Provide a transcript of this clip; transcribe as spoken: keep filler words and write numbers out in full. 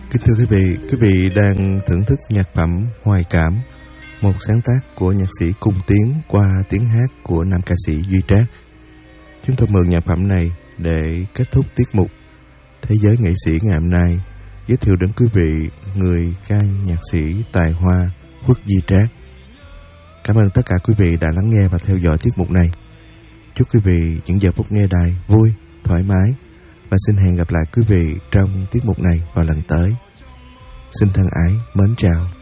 Kính thưa quý vị, quý vị đang thưởng thức nhạc phẩm Hoài Cảm, một sáng tác của nhạc sĩ Cung Tiến qua tiếng hát của nam ca sĩ Duy Trác. Chúng tôi mượn nhạc phẩm này để kết thúc tiết mục Thế giới nghệ sĩ ngày hôm nay, giới thiệu đến quý vị người ca nhạc sĩ tài hoa Khuất Duy Trác. Cảm ơn tất cả quý vị đã lắng nghe và theo dõi tiết mục này. Chúc quý vị những giờ phút nghe đài vui, thoải mái và xin hẹn gặp lại quý vị trong tiết mục này vào lần tới. Xin thân ái mến chào.